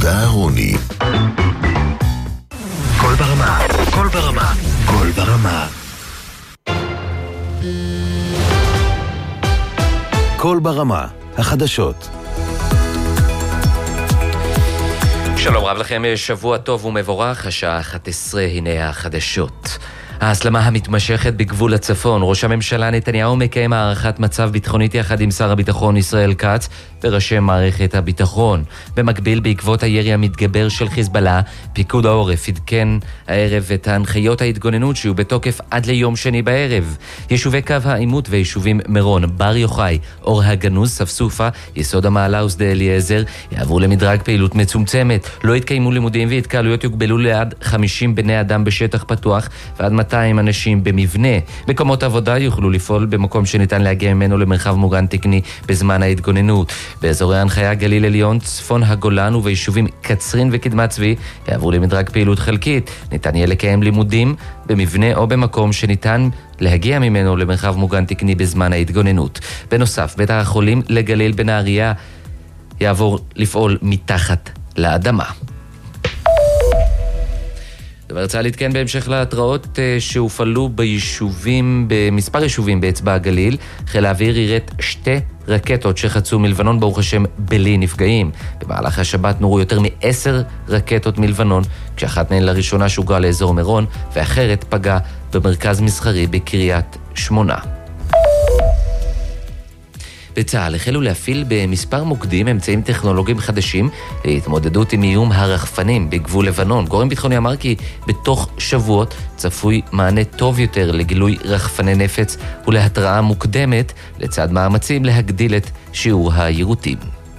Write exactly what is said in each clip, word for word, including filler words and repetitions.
יהודה אהרוני. קול ברמה, קול ברמה, קול ברמה. קול ברמה, החדשות. שלום רב לכם, שבוע טוב ומבורך, השעה אחת עשרה, הנה החדשות. ההסלמה המתמשכת בגבול הצפון, ראש הממשלה נתניהו מקיים הערכת מצב ביטחונית יחד עם שר הביטחון ישראל כץ וראשי מערכת הביטחון. במקביל, בעקבות הירי המתגבר של חיזבאללה, פיקוד העורף עדכן הערב את ההנחיות ההתגוננות שיהיו בתוקף עד ליום שני בערב. יישובי קו העימות ויישובים מירון, בר יוחאי, אור הגנוז, ספסופה, יסוד המעלה ושדה אליעזר יעברו למדרג פעילות מצומצמת. לא יתקיימו לימודים והתקהלויות יוגבלו לעד חמישים בני אדם בשטח פתוח ועד מאתיים אנשים במבנה. מקומות עבודה יוכלו לפעול במקום שניתן להגיע ממנו למרחב מוגן תקני בזמן ההתגוננות. באזורי ההנחיה גליל עליון, צפון הגולן וביישובים קצרין וקדמת צבי יעברו למדרג פעילות חלקית. ניתן יהיה לקיים לימודים במבנה או במקום שניתן להגיע ממנו למרחב מוגן תקני בזמן ההתגוננות. בנוסף, בית החולים לגליל בנהריה יעבור לפעול מתחת לאדמה. דבר צה"ל התקן בהמשך להתראות שהופעלו ביישובים, במספר יישובים באצבע הגליל. חיל האוויר ירט שתי רקטות שחצו מלבנון, ברוך השם בלי נפגעים. במהלך השבת נורו יותר מעשר רקטות מלבנון, כשאחת מהן לראשונה שוגרה לאזור מירון ואחרת פגעה במרכז מסחרי בקריית שמונה. בצה"ל החלו להפעיל במספר מוקדים אמצעים טכנולוגיים חדשים להתמודדות עם איום הרחפנים בגבול לבנון. גורם ביטחוני אמר כי בתוך שבועות צפוי מענה טוב יותר לגילוי רחפני נפץ ולהתראה מוקדמת, לצד מאמצים להגדיל את שיעור היירוטים.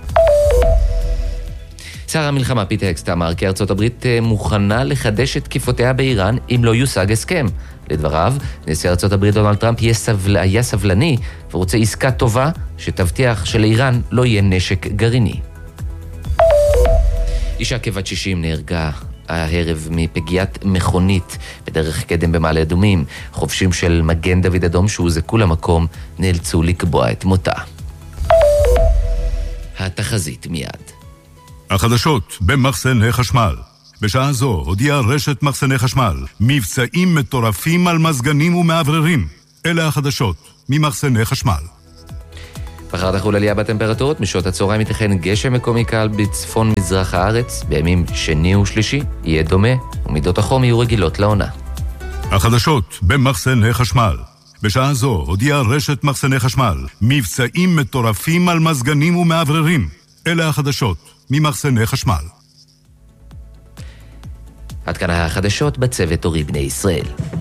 שר המלחמה פיט הקסט אמר כי ארצות הברית מוכנה לחדש את תקיפותיה באיראן אם לא יושג הסכם. לדבריו, נשיא ארצות הברית דונלד טראמפ היה, סבל... היה סבלני ורוצה עסקה טובה שתבטיח שלאיראן לא יהיה נשק גרעיני. אישה כבת שישים נהרגה הערב מפגיעת מכונית בדרך קדם במעלה אדומים. חובשים של מגן דוד אדום שהוזעקו למקום נאלצו לקבוע את מותה. התחזית מיד. החדשות במחסני חשמל. בשעה זו הודיעה רשת מחסני חשמל מבצעים מטורפים על מזגנים ומעבררים. אלה החדשות ממחסני חשמל. מחר תחול עלייה בטמפרטורות, משעות הצהריים ייתכן גשם מקומי קל בצפון מזרח הארץ. בימים שני ושלישי יהיה דומה ומידות החום יהיו רגילות לעונה. החדשות במחסני חשמל. בשעה זו הודיעה רשת מחסני חשמל מבצעים מטורפים על מזגנים ומעבררים. אלה החדשות ממחסני חשמל. עד כאן החדשות בצוות אורי בני ישראל.